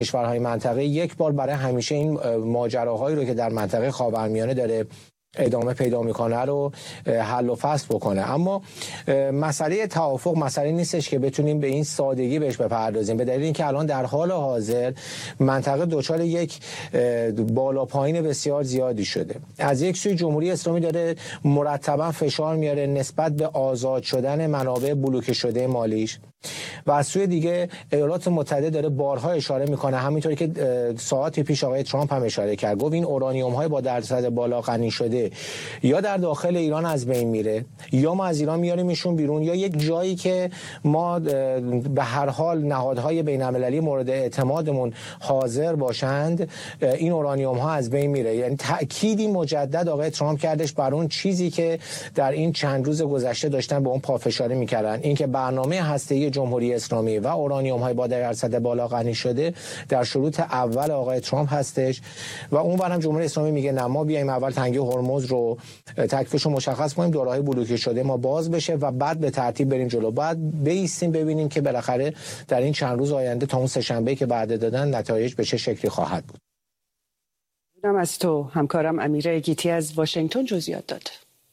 کشورهای منطقه یک بار برای همیشه این ماجراهایی رو که در منطقه خاورمیانه داره ادامه پیدا میکنه رو حل و فصل بکنه. اما مسئله توافق مسئله نیستش که بتونیم به این سادگی بهش بپردازیم، به دلیل اینکه الان در حال حاضر منطقه دچار یک بالا پایین بسیار زیادی شده. از یک سوی جمهوری اسلامی داره مرتبا فشار میاره نسبت به آزاد شدن منابع بلوکه شده مالیش، و از سوی دیگه ایالات متحده داره بارها اشاره میکنه، همینطوری که ساعتی پیش آقای ترامپ هم اشاره کرد، گفت این اورانیوم های با درصد بالا غنی شده یا در داخل ایران از بین میره یا ما از ایران میاریمشون بیرون، یا یک جایی که ما به هر حال نهادهای بین المللی مورد اعتمادمون حاضر باشند این اورانیوم ها از بین میره. یعنی تأکیدی مجدد آقای ترامپ کردش بر اون چیزی که در این چند روز گذشته داشتن به اون پافشاری میکردن، اینکه برنامه هسته‌ای جمهوری اسلامی و اورانیوم های با درصد بالا غنی شده در شروط اول آقای ترامپ هستش، و اونورم جمهوری اسلامی میگه نه ما بیایم اول تنگه هرمز رو تکلیفش رو مشخص کنیم، دورهای بلوکه شده ما باز بشه و بعد به ترتیب بریم جلو. بعد بایستیم ببینیم که بالاخره در این چند روز آینده تا اون سه‌شنبه که بعد دادن نتایج به چه شکلی خواهد بود. من از تو همکارم امیر گیتی از واشنگتن جزئیات داد.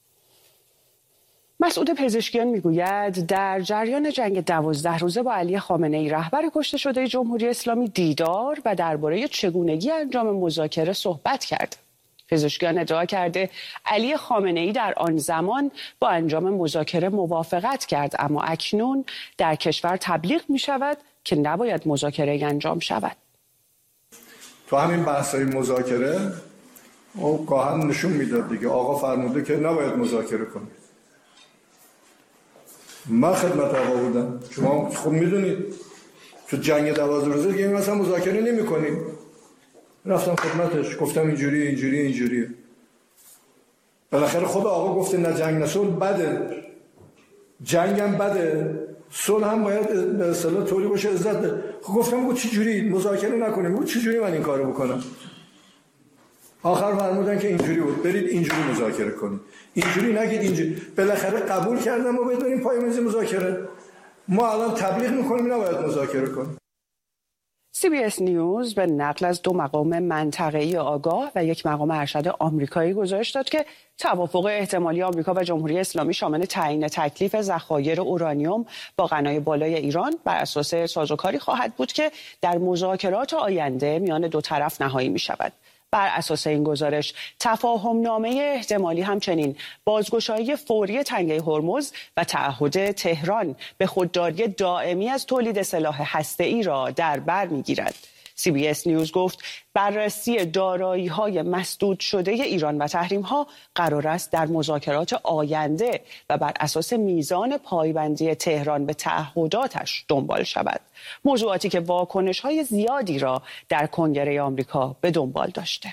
مسعود پزشکیان میگوید در جریان جنگ 12 روزه با علی خامنه‌ای رهبر کشته شده جمهوری اسلامی دیدار و درباره چگونگی انجام مذاکره صحبت کرد. پزشکیان ادعا کرده علی خامنه‌ای در آن زمان با انجام مذاکره موافقت کرد، اما اکنون در کشور تبلیغ می شود که نباید مذاکره انجام شود. تو همین بحث‌های مذاکره او گاهن نشون میداد دیگه آقا فرموده که نباید مذاکره کنید. من خدمت آقا بودم، شما خب میدونید تو جنگ 12 روزه دیگه مثلا مذاکره نمی‌کنیم. رفتم خدمتش گفتم اینجوریه. بالاخره خود آقا گفته نه جنگ نه صلح بده، جنگم بده، صلح هم باید به اصطلاح طوری باشه عزت بده. خب گفتم چه جوری مذاکره نکنیم؟ بود چه جوری من این کارو بکنم؟ آخر فرمودن که اینجوری بود، برید اینجوری مذاکره کنید، اینجوری نگید اینجوری. بالاخره قبول کردم و بدونیم پای میز مذاکره. ما الان تبلیغ میکنیم نباید مذاکره کنیم. CBS نیوز به نقل از 2 مقام منطقه‌ای آگاه و 1 مقام ارشد آمریکایی گزارش داد که توافق احتمالی آمریکا و جمهوری اسلامی شامل تعیین تکلیف ذخایر اورانیوم با غنای بالای ایران بر اساس سازوکاری خواهد بود که در مذاکرات آینده میان دو طرف نهایی می شود. بر اساس این گزارش تفاهم نامه احتمالی همچنین بازگشایی فوری تنگه هرمز و تعهد تهران به خودداری دائمی از تولید سلاح هسته‌ای را در بر می‌گیرد. CBS نیوز گفت بررسی دارایی‌های مسدود شده ایران و تحریم‌ها قرار است در مذاکرات آینده و بر اساس میزان پایبندی تهران به تعهداتش دنبال شود. موضوعاتی که واکنش‌های زیادی را در کنگره آمریکا به دنبال داشته.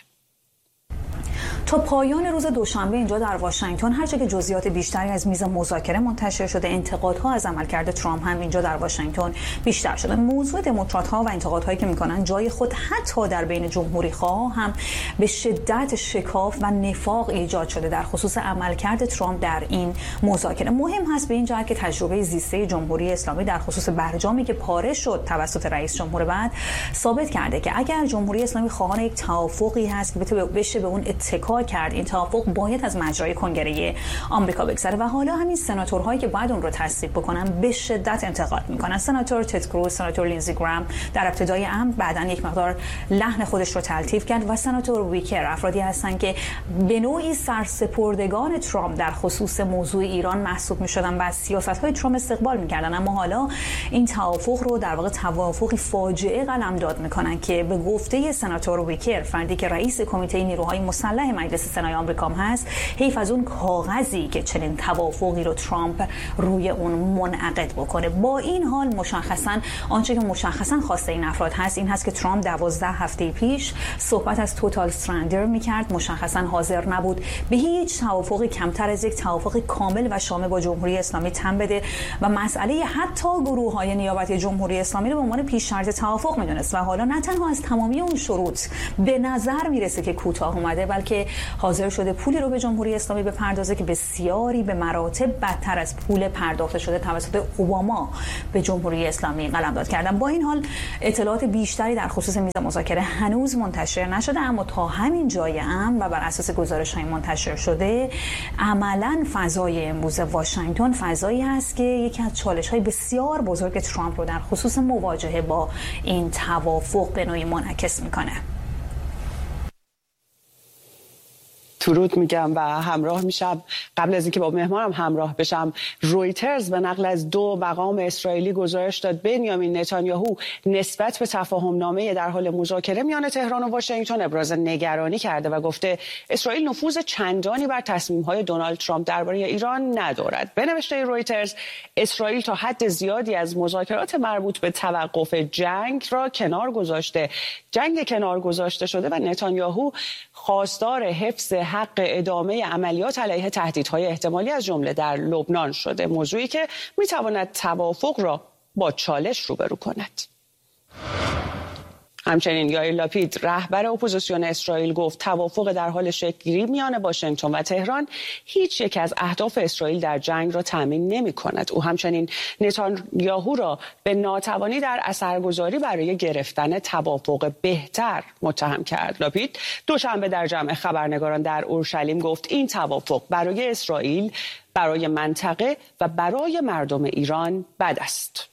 تا پایان روز دوشنبه اینجا در واشنگتن هرچه که جزئیات بیشتری از میز مذاکره منتشر شده، انتقادها از عملکرد ترامپ هم اینجا در واشنگتن بیشتر شده. موضوع دموکرات‌ها و انتقادهایی که میکنن جای خود حتی در بین جمهوری‌خواها هم به شدت شکاف و نفاق ایجاد شده در خصوص عملکرد ترامپ در این مذاکره. مهم هست به این جهت که تجربه زیسته جمهوری اسلامی در خصوص برجامی که پاره شد توسط رئیس جمهور بعد ثابت کرده که اگر جمهوری اسلامی خواهان یک توافقی هست که بشه به اون اتکا کرد، این توافق باید از مجرای کنگره آمریکا بگذره. و حالا همین سناتورهایی که بعد اون رو تصویب بکنن به شدت انتقاد میکنن. سناتور تد کروز، سناتور لینزی گرام در ابتدای امر بعداً یک مقدار لحن خودش رو تلطیف کرد و سناتور ویکر افرادی هستن که به نوعی سرسپردگان ترامپ در خصوص موضوع ایران محسوب میشدن و از سیاست‌های ترامپ استقبال میکردن. اما حالا این توافق رو در واقع توافقی فاجعه قلمداد میکنن که به گفته سناتور ویکر، فردی که رئیس کمیته نیروهای مسلح مجلس سنای آمریکا هست، حیف از اون کاغذی که چنین توافقی رو ترامپ روی اون منعقد بکنه. با این حال مشخصا آنچه که مشخصا خواسته این افراد هست این هست که ترامپ 12 هفته پیش صحبت از توتال سرندر میکرد، مشخصا حاضر نبود به هیچ توافقی کمتر از یک توافق کامل و شامل با جمهوری اسلامی تن بده و مسئله حتی گروه‌های نیابتی جمهوری اسلامی رو به عنوان پیش شرط توافق میدونست. و حالا نه تنها از تمامی اون شروط به نظر میرسه که کوتاه اومده، بلکه حاضر شده پولی رو به جمهوری اسلامی بپردازه که بسیاری به مراتب بدتر از پول پرداخته شده توسط اوباما به جمهوری اسلامی قلمداد کردن. با این حال اطلاعات بیشتری در خصوص میز مذاکره هنوز منتشر نشده، اما تا همین جای امر و بر اساس گزارش‌های منتشر شده عملاً فضای امروز واشنگتن فضایی هست که یکی از چالش‌های بسیار بزرگ ترامپ رو در خصوص مواجهه با این توافق به نوعی منعکس میکنه. درود میگم و همراه میشم. قبل از اینکه با مهمانم همراه بشم، رویترز به نقل از 2 مقام اسرائیلی گزارش داد بنیامین نتانیاهو نسبت به تفاهم‌نامه در حال مذاکره میان تهران و واشنگتن ابراز نگرانی کرده و گفته اسرائیل نفوذ چندانی بر تصمیم‌های دونالد ترامپ درباره ایران ندارد. به نوشته رویترز، اسرائیل تا حد زیادی از مذاکرات مربوط به توقف جنگ را کنار گذاشته. جنگ کنار گذاشته شده و نتانیاهو خواستار حفظ حق ادامه عملیات علیه تهدیدهای احتمالی از جمله در لبنان شده، موضوعی که میتواند توافق را با چالش روبرو کند. همچنین یائیر لاپید رهبر اپوزیسیون اسرائیل گفت توافق در حال شکل‌گیری میان واشنگتن و تهران هیچ یک از اهداف اسرائیل در جنگ را تامین نمی‌کند. او همچنین نتانیاهو را به ناتوانی در اثرگذاری برای گرفتن توافق بهتر متهم کرد. لاپید دوشنبه در جمع خبرنگاران در اورشلیم گفت این توافق برای اسرائیل، برای منطقه و برای مردم ایران بد است.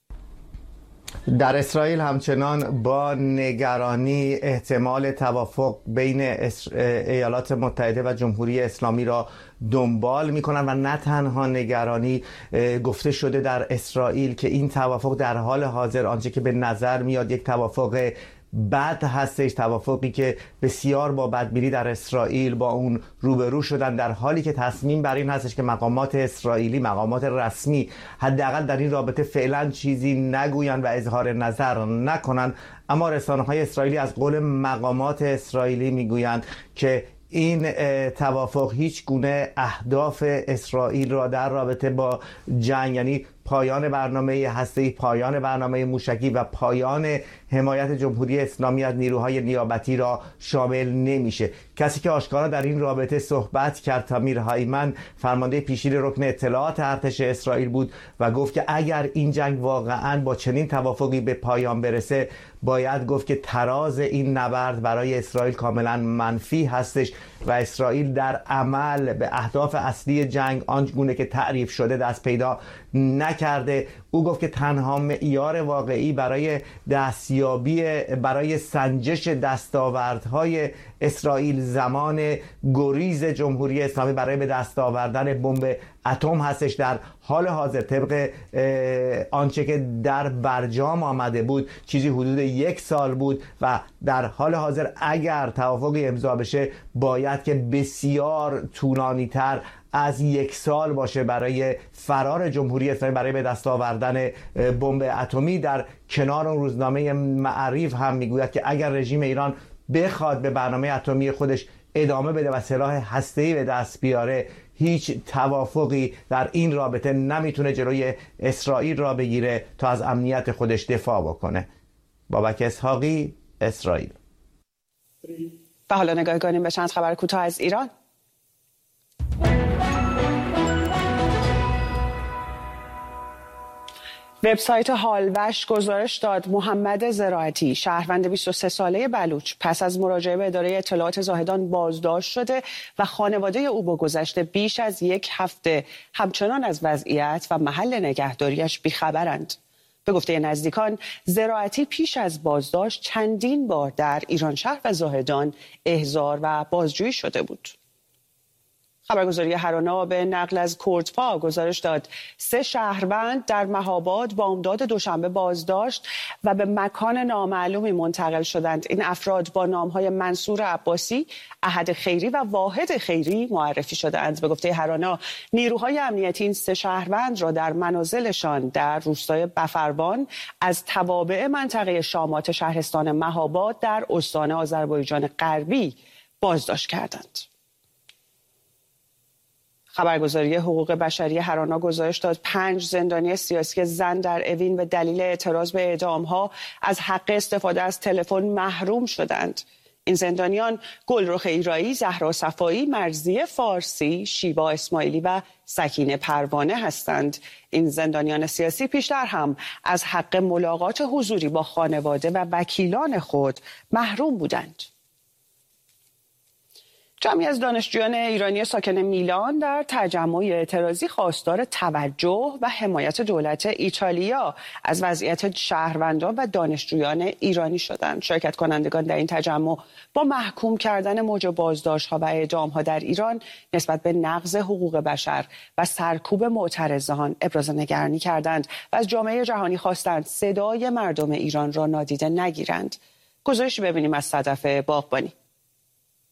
در اسرائیل همچنان با نگرانی احتمال توافق بین ایالات متحده و جمهوری اسلامی را دنبال می‌کنند و نه تنها نگرانی، گفته شده در اسرائیل که این توافق در حال حاضر آنچه که به نظر میاد یک توافق بد هستش، توافقی که بسیار با بدبینی در اسرائیل با اون روبرو شدن، در حالی که تصمیم بر این هستش که مقامات اسرائیلی، مقامات رسمی حداقل در این رابطه فعلا چیزی نگویند و اظهار نظر نکنند. اما رسانه‌های اسرائیلی از قول مقامات اسرائیلی میگویند که این توافق هیچ گونه اهداف اسرائیل را در رابطه با جنگ، یعنی پایان برنامه هسته‌ای، پایان برنامه موشکی و پایان حمایت جمهوری اسلامی از نیروهای نیابتی را شامل نمیشه. کسی که آشکارا در این رابطه صحبت کرد تامیر هایمن، فرمانده پیشین رکن اطلاعات ارتش اسرائیل بود و گفت که اگر این جنگ واقعا با چنین توافقی به پایان برسه، باید گفت که تراز این نبرد برای اسرائیل کاملا منفی هستش و اسرائیل در عمل به اهداف اصلی جنگ آنگونه که تعریف شده دست پیدا نکرده. او گفت که تنها معیار واقعی برای دستیابی، برای سنجش دستاوردهای اسرائیل زمان گریز جمهوری اسلامی برای به دست آوردن بمب اتم هستش. در حال حاضر طبق آنچه که در برجام آمده بود چیزی حدود 1 سال بود و در حال حاضر اگر توافقی امضا بشه باید که بسیار طولانی تر از 1 سال باشه برای فرار جمهوری اسلامی برای به دست آوردن بمب اتمی. در کنار اون روزنامه معریف هم میگوید که اگر رژیم ایران بخواد به برنامه اتمی خودش ادامه بده و سلاح هسته‌ای به دست بیاره، هیچ توافقی در این رابطه نمیتونه جلوی اسرائیل را بگیره تا از امنیت خودش دفاع بکنه. بابک اسحاقی، اسرائیل. و حالا نگاه کنیم به چند خبر کوتاه از ایران. وبسایت هالوش گزارش داد محمد زراعتی، شهروند 23 ساله بلوچ، پس از مراجعه به اداره اطلاعات زاهدان بازداشت شده و خانواده او با گذشت بیش از 1 هفته همچنان از وضعیت و محل نگهداریش بیخبرند. به گفته نزدیکان، زراعتی پیش از بازداشت چندین بار در ایرانشهر و زاهدان احضار و بازجویی شده بود. خبرگزاری هرانا به نقل از کردپا گزارش داد 3 شهروند در مهاباد بامداد دوشنبه بازداشت و به مکان نامعلومی منتقل شدند. این افراد با نامهای منصور عباسی، احد خیری و واحد خیری معرفی شدند. به گفته هرانا، نیروهای امنیتی این 3 شهروند را در منازلشان در روستای بفربان از توابع منطقه شامات شهرستان مهاباد در استان آذربایجان غربی بازداشت کردند. خبرگزاری حقوق بشری هرانا گزارش داد 5 زندانی سیاسی زن در اوین به دلیل اعتراض به اعدام‌ها از حق استفاده از تلفن محروم شدند. این زندانیان گلرخ ایرایی، زهرا صفایی، مرضیه فارسی، شیوا اسماعیلی و سکینه پروانه هستند. این زندانیان سیاسی پیشتر هم از حق ملاقات حضوری با خانواده و وکیلان خود محروم بودند. جمعی از دانشجویان ایرانی ساکن میلان در تجمع اعتراضی خواستار توجه و حمایت دولت ایتالیا از وضعیت شهروندان و دانشجویان ایرانی شدند. شرکت کنندگان در این تجمع با محکوم کردن موج بازداشت‌ها و اعدام‌ها در ایران نسبت به نقض حقوق بشر و سرکوب معترضان ابراز نگرانی کردند و از جامعه جهانی خواستند صدای مردم ایران را نادیده نگیرند. گزارشی ببینیم از صدف باغبانی.